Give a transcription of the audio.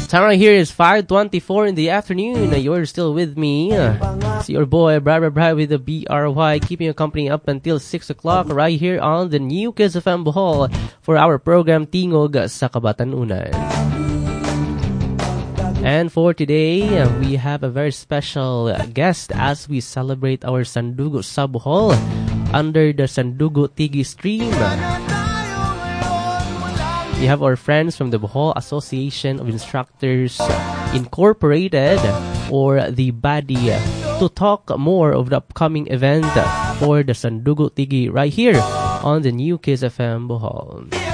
Time right here is 5:24 in the afternoon. You're still with me. It's your boy, Bri with the BRY, keeping you company up until 6 o'clock right here on the new Kids FM Bohol for our program Tingog sa Kabatanunan. And for today, we have a very special guest as we celebrate our Sandugo sa Bohol under the Sandugo Tigi stream. We have our friends from the Bohol Association of Instructors Incorporated, or the BADI, to talk more of the upcoming event for the Sandugo Tigi right here on the new Kids FM Bohol.